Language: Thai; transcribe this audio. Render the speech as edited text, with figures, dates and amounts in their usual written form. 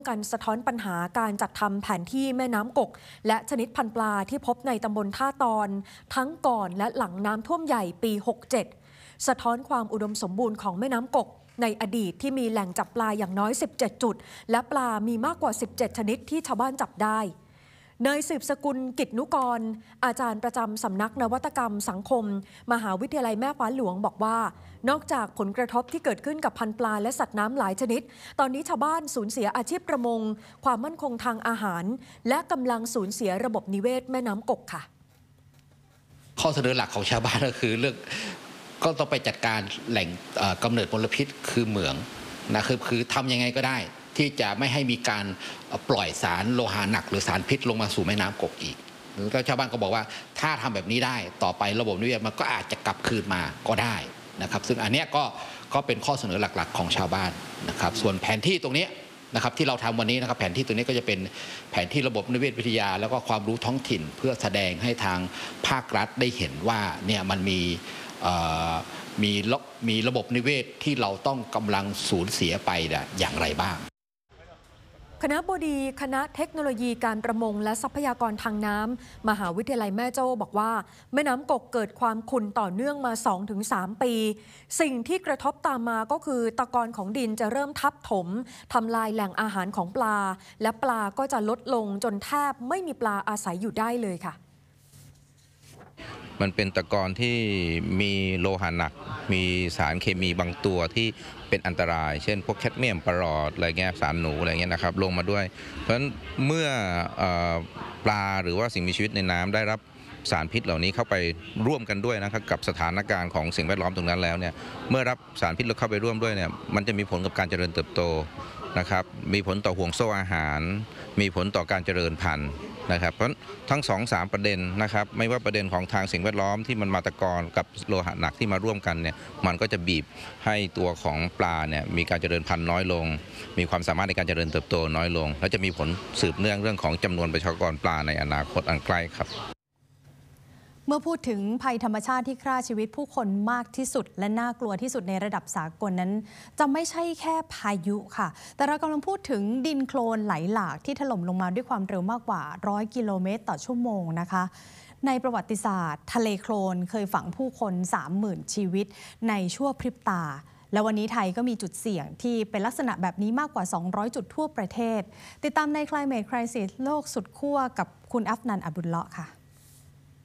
การสะท้อนปัญหาการจัดทำแผนที่แม่น้ำกกและชนิดพันธุ์ปลาที่พบในตำบลท่าตอนทั้งก่อนและหลังน้ำท่วมใหญ่ปี 67 สะท้อนความอุดมสมบูรณ์ของแม่น้ำกกในอดีตที่มีแหล่งจับปลาอย่างน้อย 17 จุดและปลามีมากกว่า 17 ชนิดที่ชาวบ้านจับได้นายสืบสกุลกิจนุกรอาจารย์ประจำสำนักนวัตกรรมสังคมมหาวิทยาลัยแม่ฟ้าหลวงบอกว่านอกจากผลกระทบที่เกิดขึ้นกับพันธุ์ปลาและสัตว์น้ำหลายชนิดตอนนี้ชาวบ้านสูญเสียอาชีพประมงความมั่นคงทางอาหารและกำลังสูญเสียระบบนิเวศแม่น้ำกกค่ะข้อเสนอหลักของชาวบ้านก็คือเรื่องก็ต้องไปจัดการแหล่งกำเนิดมลพิษคือเหมืองนะคือทำยังไงก็ได้ที่จะไม่ให้มีการปล่อยสารโลหะหนักหรือสารพิษลงมาสู่แม่น้ำกกอีกแล้วชาวบ้านก็บอกว่าถ้าทำแบบนี้ได้ต่อไประบบนิเวศมันก็อาจจะกลับคืนมาก็ได้นะครับซึ่งอันนี้ก็เป็นข้อเสนอหลักๆของชาวบ้านนะครับส่วนแผนที่ตรงนี้นะครับที่เราทำวันนี้นะครับแผนที่ตรงนี้ก็จะเป็นแผนที่ระบบนิเวศวิทยาแล้วก็ความรู้ท้องถิ่นเพื่อแสดงให้ทางภาครัฐได้เห็นว่าเนี่ยมันมีระบบนิเวศที่เราต้องกำลังสูญเสียไปอย่างไรบ้างคณบดีคณะเทคโนโลยีการประมงและทรัพยากรทางน้ำมหาวิทยาลัยแม่โจ้บอกว่าแม่น้ำกกเกิดความขุ่นต่อเนื่องมา 2-3 ปีสิ่งที่กระทบตามมาก็คือตะกอนของดินจะเริ่มทับถมทำลายแหล่งอาหารของปลาและปลาก็จะลดลงจนแทบไม่มีปลาอาศัยอยู่ได้เลยค่ะมันเป็นตะกอนที่มีโลหะหนักมีสารเคมีบางตัวที่เป็นอันตรายเช่นพวกแคดเมียมปรอดอะไรเงี้ยสารหนูอะไรเงี้ยนะครับลงมาด้วยเพราะฉะนั้นเมื่อปลาหรือว่าสิ่งมีชีวิตในน้ำได้รับสารพิษเหล่านี้เข้าไปร่วมกันด้วยนะครับกับสถานการณ์ของสิ่งแวดล้อมตรงนั้นแล้วเนี่ยเมื่อรับสารพิษเข้าไปร่วมด้วยเนี่ยมันจะมีผลกับการเจริญเติบโตนะครับมีผลต่อห่วงโซ่อาหารมีผลต่อการเจริญพันธุ์นะครับเพราะทั้ง 2-3 ประเด็นนะครับไม่ว่าประเด็นของทางสิ่งแวดล้อมที่มันมาตะกอนกับโลหะหนักที่มาร่วมกันเนี่ยมันก็จะบีบให้ตัวของปลาเนี่ยมีการเจริญพันธุ์น้อยลงมีความสามารถในการเจริญเติบโตน้อยลงและจะมีผลสืบเนื่องเรื่องของจำนวนประชากรปลาในอนาคตอันใกล้ครับเมื่อพูดถึงภัยธรรมชาติที่ฆ่าชีวิตผู้คนมากที่สุดและน่ากลัวที่สุดในระดับสากลนั้นจะไม่ใช่แค่พายุค่ะแต่เรากำลังพูดถึงดินโคลนไหลหลากที่ถล่มลงมาด้วยความเร็วมากกว่า100 กิโลเมตรต่อชั่วโมงนะคะในประวัติศาสตร์ทะเลโคลนเคยฝังผู้คน 30,000 ชีวิตในชั่วพริบตาและวันนี้ไทยก็มีจุดเสี่ยงที่เป็นลักษณะแบบนี้มากกว่า200จุดทั่วประเทศติดตามใน Climate Crisis โลกสุดขั้วกับคุณอัฟนันท์ อับดุลเลาะห์ค่ะ